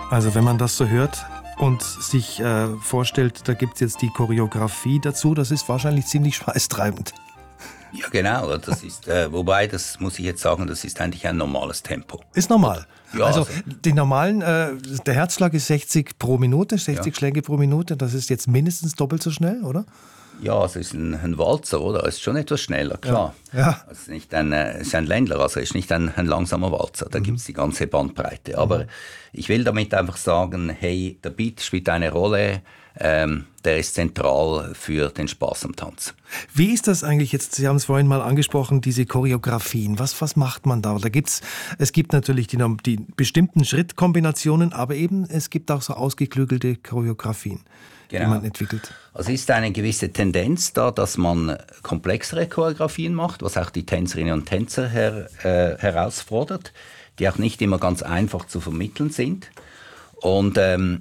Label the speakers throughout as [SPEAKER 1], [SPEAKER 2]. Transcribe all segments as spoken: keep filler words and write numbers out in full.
[SPEAKER 1] Also wenn man das so hört und sich äh, vorstellt, da gibt es jetzt die Choreografie dazu, das ist wahrscheinlich ziemlich schweißtreibend.
[SPEAKER 2] Ja, genau. Das ist, äh, wobei, das muss ich jetzt sagen, das ist eigentlich ein normales Tempo.
[SPEAKER 1] Ist normal.
[SPEAKER 2] Ja,
[SPEAKER 1] also,
[SPEAKER 2] also
[SPEAKER 1] die normalen, äh, der Herzschlag ist sechzig pro Minute, sechzig
[SPEAKER 2] ja.
[SPEAKER 1] Schläge pro Minute. Das ist jetzt mindestens doppelt so schnell, oder?
[SPEAKER 2] Ja, es ist ein, ein Walzer, oder? Es ist schon etwas schneller, klar.
[SPEAKER 1] Ja. Ja.
[SPEAKER 2] Es ist nicht ein, äh, es ist ein Ländler, also es ist nicht ein, ein langsamer Walzer. Da mhm. gibt es die ganze Bandbreite. Aber mhm. ich will damit einfach sagen, hey, der Beat spielt eine Rolle. Ähm, der ist zentral für den Spaß am Tanz.
[SPEAKER 1] Wie ist das eigentlich jetzt? Sie haben es vorhin mal angesprochen, diese Choreografien. Was, was macht man da? Da gibt's, es gibt natürlich die, die bestimmten Schrittkombinationen, aber eben es gibt auch so ausgeklügelte Choreografien, genau. die man entwickelt.
[SPEAKER 2] Also ist eine gewisse Tendenz da, dass man komplexere Choreografien macht, was auch die Tänzerinnen und Tänzer her, äh, herausfordert, die auch nicht immer ganz einfach zu vermitteln sind. Und ähm,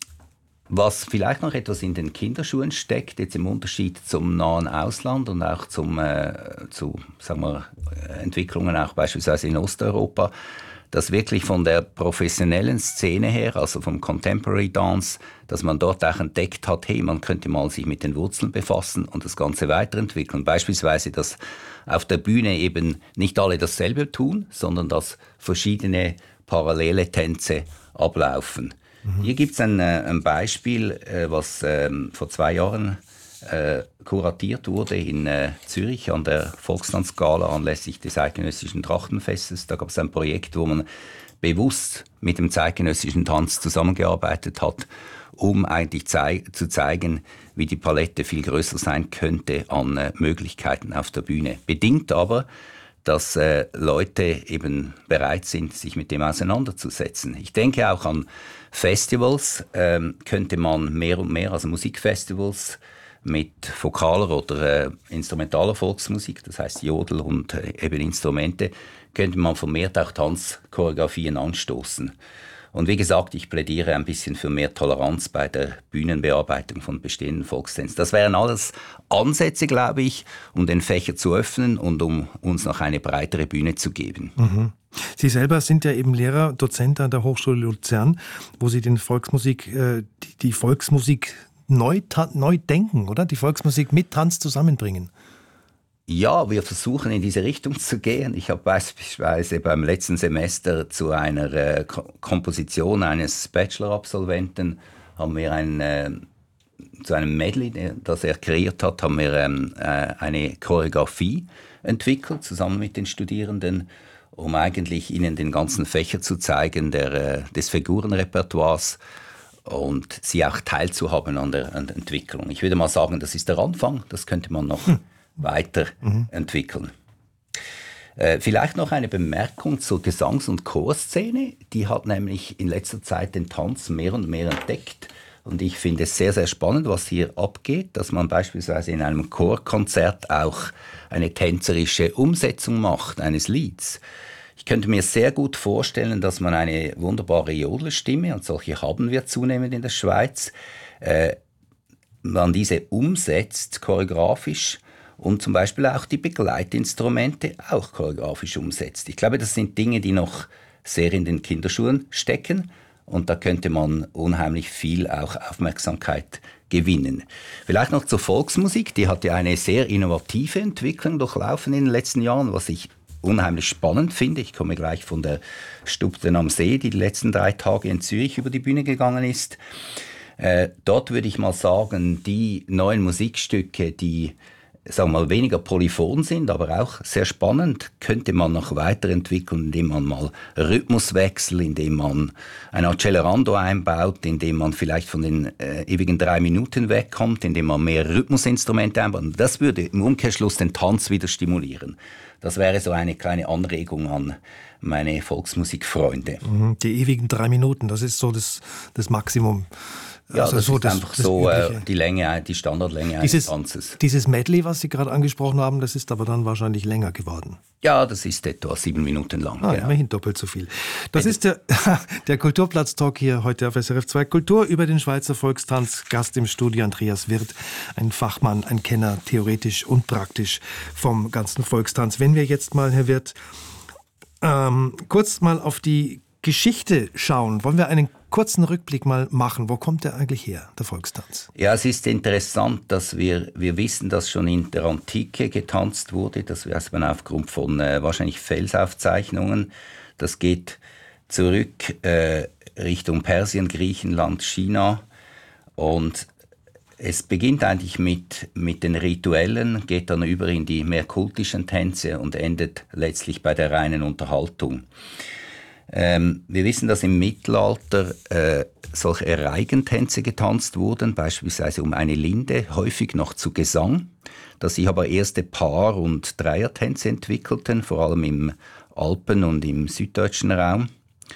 [SPEAKER 2] was vielleicht noch etwas in den Kinderschuhen steckt, jetzt im Unterschied zum nahen Ausland und auch zum, äh, zu sagen wir, Entwicklungen auch beispielsweise in Osteuropa, dass wirklich von der professionellen Szene her, also vom Contemporary Dance, dass man dort auch entdeckt hat, hey, man könnte mal sich mit den Wurzeln befassen und das Ganze weiterentwickeln. Beispielsweise, dass auf der Bühne eben nicht alle dasselbe tun, sondern dass verschiedene parallele Tänze ablaufen. Hier gibt es ein, ein Beispiel, was ähm, vor zwei Jahren äh, kuratiert wurde in äh, Zürich an der Volkstanzgala anlässlich des Eidgenössischen Trachtenfestes. Da gab es ein Projekt, wo man bewusst mit dem zeitgenössischen Tanz zusammengearbeitet hat, um eigentlich zei- zu zeigen, wie die Palette viel größer sein könnte an äh, Möglichkeiten auf der Bühne. Bedingt aber, dass äh, Leute eben bereit sind, sich mit dem auseinanderzusetzen. Ich denke auch an Festivals, ähm, könnte man mehr und mehr, also Musikfestivals mit vokaler oder äh, instrumentaler Volksmusik, das heißt Jodel und äh, eben Instrumente, könnte man vermehrt auch Tanzchoreografien anstoßen. Und wie gesagt, ich plädiere ein bisschen für mehr Toleranz bei der Bühnenbearbeitung von bestehenden Volkstänzen. Das wären alles Ansätze, glaube ich, um den Fächer zu öffnen und um uns noch eine breitere Bühne zu geben.
[SPEAKER 1] Mhm. Sie selber sind ja eben Lehrer, Dozent an der Hochschule Luzern, wo Sie den Volksmusik, äh, die, die Volksmusik neu, ta- neu denken, oder? Die Volksmusik mit Tanz zusammenbringen.
[SPEAKER 2] Ja, wir versuchen in diese Richtung zu gehen. Ich habe beispielsweise beim letzten Semester zu einer äh, Ko- Komposition eines Bachelor-Absolventen haben wir ein, äh, zu einem Medley, das er kreiert hat, haben wir ähm, äh, eine Choreografie entwickelt, zusammen mit den Studierenden, um eigentlich ihnen den ganzen Fächer zu zeigen, der, äh, des Figurenrepertoires und sie auch teilzuhaben an der, an der Entwicklung. Ich würde mal sagen, das ist der Anfang, das könnte man noch hm. weiterentwickeln. Mhm. Äh, vielleicht noch eine Bemerkung zur Gesangs- und Chorszene. Die hat nämlich in letzter Zeit den Tanz mehr und mehr entdeckt. Und ich finde es sehr, sehr spannend, was hier abgeht, dass man beispielsweise in einem Chorkonzert auch eine tänzerische Umsetzung macht eines Lieds. Ich könnte mir sehr gut vorstellen, dass man eine wunderbare Jodelstimme, und solche haben wir zunehmend in der Schweiz, äh, man diese umsetzt choreografisch und zum Beispiel auch die Begleitinstrumente auch choreografisch umsetzt. Ich glaube, das sind Dinge, die noch sehr in den Kinderschuhen stecken und da könnte man unheimlich viel auch Aufmerksamkeit gewinnen. Vielleicht noch zur Volksmusik, die hat ja eine sehr innovative Entwicklung durchlaufen in den letzten Jahren, was ich unheimlich spannend finde. Ich komme gleich von der Stubten am See, die die letzten drei Tage in Zürich über die Bühne gegangen ist. Äh, dort würde ich mal sagen, die neuen Musikstücke, die sagen wir mal, weniger polyphon sind, aber auch sehr spannend, könnte man noch weiterentwickeln, indem man mal Rhythmuswechsel, indem man ein Accelerando einbaut, indem man vielleicht von den äh, ewigen drei Minuten wegkommt, indem man mehr Rhythmusinstrumente einbaut. Das würde im Umkehrschluss den Tanz wieder stimulieren. Das wäre so eine kleine Anregung an meine Volksmusikfreunde.
[SPEAKER 1] Die ewigen drei Minuten, das ist so das, das Maximum.
[SPEAKER 2] Ja,
[SPEAKER 1] also
[SPEAKER 2] das
[SPEAKER 1] so
[SPEAKER 2] ist
[SPEAKER 1] das,
[SPEAKER 2] einfach
[SPEAKER 1] das
[SPEAKER 2] so
[SPEAKER 1] Übliche.
[SPEAKER 2] äh, die Länge, die Standardlänge
[SPEAKER 1] dieses,
[SPEAKER 2] eines Tanzes.
[SPEAKER 1] Dieses Medley, was Sie gerade angesprochen haben, das ist aber dann wahrscheinlich länger geworden.
[SPEAKER 2] Ja, das ist etwa sieben Minuten lang.
[SPEAKER 1] Ah,
[SPEAKER 2] genau.
[SPEAKER 1] Immerhin doppelt so viel. Das ist der, der Kulturplatz-Talk hier heute auf S R F zwei Kultur über den Schweizer Volkstanz. Gast im Studio Andreas Wirth, ein Fachmann, ein Kenner, theoretisch und praktisch vom ganzen Volkstanz. Wenn wir jetzt mal, Herr Wirth, ähm, kurz mal auf die Geschichte schauen, wollen wir einen kurzen Rückblick mal machen. Wo kommt der eigentlich her, der Volkstanz?
[SPEAKER 2] Ja, es ist interessant, dass wir, wir wissen, dass schon in der Antike getanzt wurde. Das weiß man aufgrund von äh, wahrscheinlich Felsaufzeichnungen. Das geht zurück äh, Richtung Persien, Griechenland, China. Und es beginnt eigentlich mit, mit den Rituellen, geht dann über in die mehr kultischen Tänze und endet letztlich bei der reinen Unterhaltung. Ähm, wir wissen, dass im Mittelalter äh, solche Reigentänze getanzt wurden, beispielsweise um eine Linde, häufig noch zu Gesang, dass sich aber erste Paar- und Dreiertänze entwickelten, vor allem im Alpen- und im süddeutschen Raum.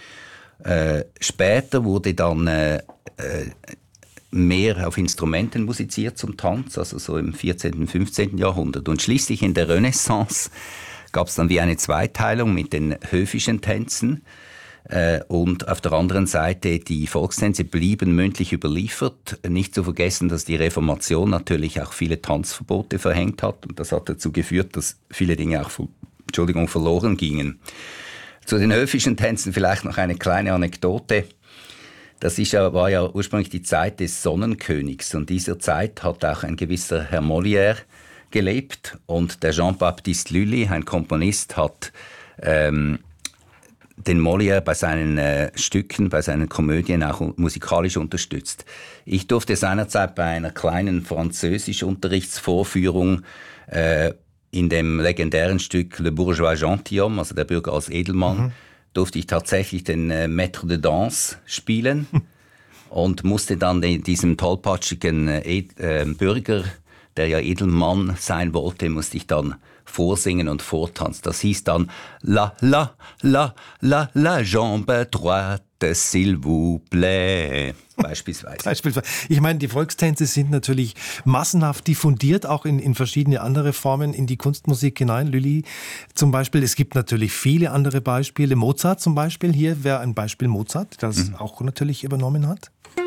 [SPEAKER 2] Äh, später wurde dann äh, äh, mehr auf Instrumenten musiziert zum Tanz, also so im vierzehnten, fünfzehnten Jahrhundert. Und schließlich in der Renaissance gab es dann wie eine Zweiteilung mit den höfischen Tänzen. Äh, und auf der anderen Seite, die Volkstänze blieben mündlich überliefert. Nicht zu vergessen, dass die Reformation natürlich auch viele Tanzverbote verhängt hat. Und das hat dazu geführt, dass viele Dinge auch Entschuldigung, verloren gingen. Zu den höfischen Tänzen vielleicht noch eine kleine Anekdote. Das ist ja, war ja ursprünglich die Zeit des Sonnenkönigs. Und dieser Zeit hat auch ein gewisser Herr Molière gelebt. Und der Jean-Baptiste Lully, ein Komponist, hat ähm, den Molière bei seinen äh, Stücken, bei seinen Komödien auch musikalisch unterstützt. Ich durfte seinerzeit bei einer kleinen Französischunterrichtsvorführung äh, in dem legendären Stück Le Bourgeois Gentilhomme, also der Bürger als Edelmann, mhm. durfte ich tatsächlich den äh, Maître de Danse spielen und musste dann den, diesem tollpatschigen äh, äh, Bürger, der ja Edelmann sein wollte, musste ich dann vorsingen und vortanzen. Das hieß dann La, la, la, la, la jambe droite, s'il vous plaît. Beispielsweise.
[SPEAKER 1] Beispielsweise. Ich meine, die Volkstänze sind natürlich massenhaft diffundiert, auch in, in verschiedene andere Formen, in die Kunstmusik hinein. Lully zum Beispiel. Es gibt natürlich viele andere Beispiele. Mozart zum Beispiel. Hier wäre ein Beispiel Mozart, das mhm. auch natürlich übernommen hat.